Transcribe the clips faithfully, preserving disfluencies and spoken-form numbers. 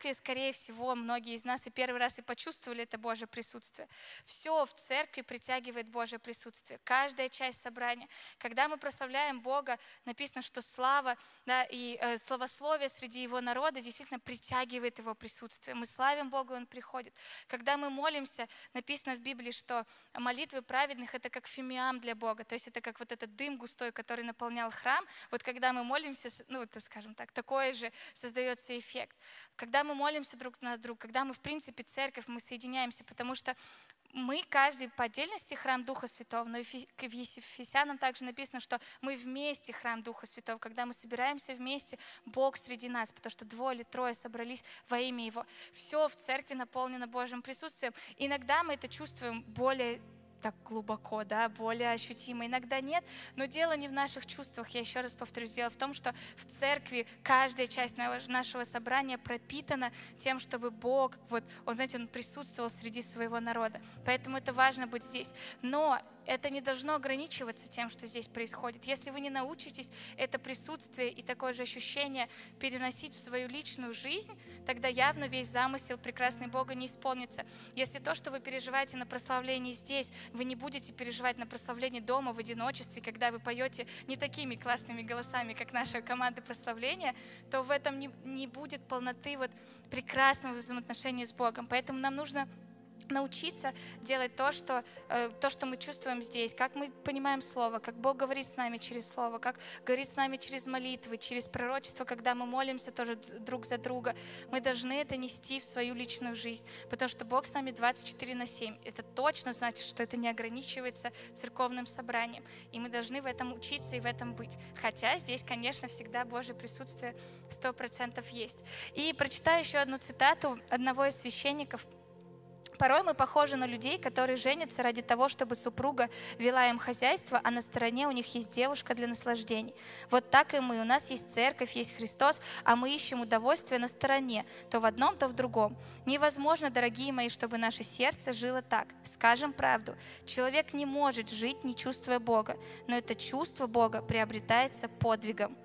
церкви, скорее всего, многие из нас и первый раз и почувствовали это Божье присутствие. Все в церкви притягивает Божье присутствие. Каждая часть собрания. Когда мы прославляем Бога, написано, что слава, да, и э, славословие среди Его народа действительно притягивает Его присутствие. Мы славим Бога, и Он приходит. Когда мы молимся, написано в Библии, что молитвы праведных – это как фимиам для Бога. То есть это как вот этот дым густой, который наполнял храм. Вот когда мы молимся, ну, это, скажем так, такой же создается эффект. Когда мы молимся друг на друга, когда мы, в принципе, церковь, мы соединяемся, потому что мы, каждый по отдельности храм Духа Святого, но в Ефесянам также написано, что мы вместе храм Духа Святого. Когда мы собираемся вместе, Бог среди нас, потому что двое или трое собрались во имя Его. Все в церкви наполнено Божьим присутствием. Иногда мы это чувствуем более так глубоко, да, более ощутимо. Иногда нет, но дело не в наших чувствах. Я еще раз повторюсь, дело в том, что в церкви каждая часть нашего собрания пропитана тем, чтобы Бог, вот, Он, знаете, Он присутствовал среди своего народа. Поэтому это важно быть здесь. Но это не должно ограничиваться тем, что здесь происходит. Если вы не научитесь это присутствие и такое же ощущение переносить в свою личную жизнь, тогда явно весь замысел прекрасный Бога не исполнится. Если то, что вы переживаете на прославлении здесь, вы не будете переживать на прославлении дома в одиночестве, когда вы поете не такими классными голосами, как наша команда прославления, то в этом не, не будет полноты вот прекрасного взаимоотношения с Богом. Поэтому нам нужно научиться делать то что, э, то, что мы чувствуем здесь, как мы понимаем Слово, как Бог говорит с нами через Слово, как говорит с нами через молитвы, через пророчество, когда мы молимся тоже друг за друга. Мы должны это нести в свою личную жизнь, потому что Бог с нами двадцать четыре на семь. Это точно значит, что это не ограничивается церковным собранием. И мы должны в этом учиться и в этом быть. Хотя здесь, конечно, всегда Божье присутствие сто процентов есть. И прочитаю еще одну цитату одного из священников. Порой мы похожи на людей, которые женятся ради того, чтобы супруга вела им хозяйство, а на стороне у них есть девушка для наслаждений. Вот так и мы. У нас есть церковь, есть Христос, а мы ищем удовольствие на стороне, то в одном, то в другом. Невозможно, дорогие мои, чтобы наше сердце жило так. Скажем правду, человек не может жить, не чувствуя Бога, но это чувство Бога приобретается подвигом.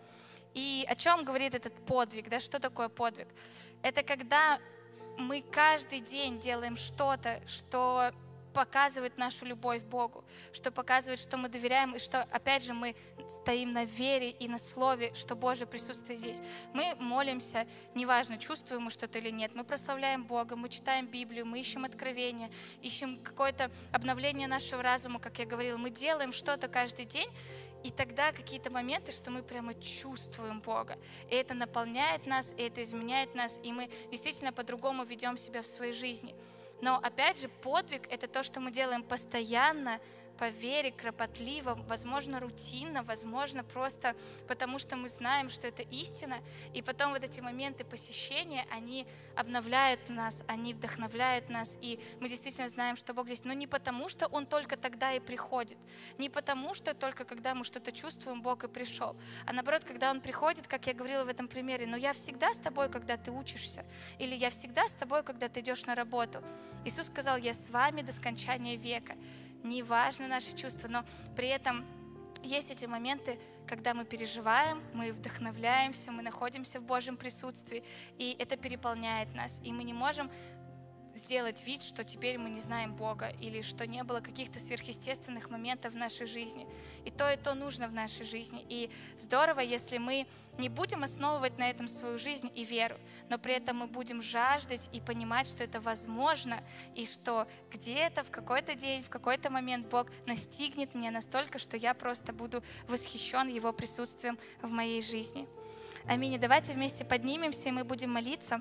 И о чем говорит этот подвиг? Да? Что такое подвиг? Это когда мы каждый день делаем что-то, что показывает нашу любовь к Богу, что показывает, что мы доверяем, и что, опять же, мы стоим на вере и на слове, что Божье присутствие здесь. Мы молимся, неважно, чувствуем мы что-то или нет, мы прославляем Бога, мы читаем Библию, мы ищем откровения, ищем какое-то обновление нашего разума, как я говорила, мы делаем что-то каждый день, и тогда какие-то моменты, что мы прямо чувствуем Бога. И это наполняет нас, и это изменяет нас, и мы действительно по-другому ведем себя в своей жизни. Но опять же, подвиг – это то, что мы делаем постоянно, по вере, кропотливо, возможно, рутинно, возможно, просто потому, что мы знаем, что это истина. И потом вот эти моменты посещения, они обновляют нас, они вдохновляют нас. И мы действительно знаем, что Бог здесь. Но не потому, что Он только тогда и приходит. Не потому, что только когда мы что-то чувствуем, Бог и пришел. А наоборот, когда Он приходит, как я говорила в этом примере, но я всегда с тобой, когда ты учишься. Или я всегда с тобой, когда ты идешь на работу. Иисус сказал, я с вами до скончания века. Не важны наши чувства, но при этом есть эти моменты, когда мы переживаем, мы вдохновляемся, мы находимся в Божьем присутствии, и это переполняет нас, и мы не можем сделать вид, что теперь мы не знаем Бога, или что не было каких-то сверхъестественных моментов в нашей жизни. И то, и то нужно в нашей жизни. И здорово, если мы не будем основывать на этом свою жизнь и веру, но при этом мы будем жаждать и понимать, что это возможно, и что где-то в какой-то день, в какой-то момент Бог настигнет меня настолько, что я просто буду восхищен Его присутствием в моей жизни. Аминь. И давайте вместе поднимемся, и мы будем молиться.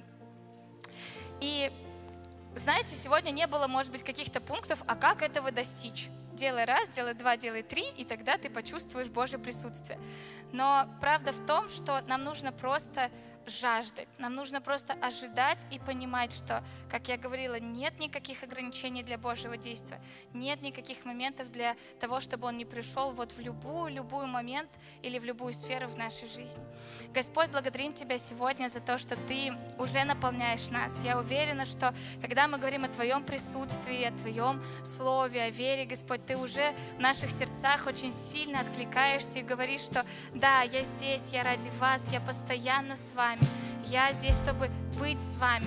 И знаете, сегодня не было, может быть, каких-то пунктов, а как этого достичь? Делай раз, делай два, делай три, и тогда ты почувствуешь Божье присутствие. Но правда в том, что нам нужно просто жаждать, нам нужно просто ожидать и понимать, что, как я говорила, нет никаких ограничений для Божьего действия, нет никаких моментов для того, чтобы Он не пришел вот в любую, любую момент или в любую сферу в нашей жизни. Господь, благодарим Тебя сегодня за то, что Ты уже наполняешь нас. Я уверена, что когда мы говорим о Твоем присутствии, о Твоем Слове, о вере, Господь, Ты уже в наших сердцах очень сильно откликаешься и говоришь, что да, я здесь, я ради вас, я постоянно с вами. Я здесь, чтобы быть с вами.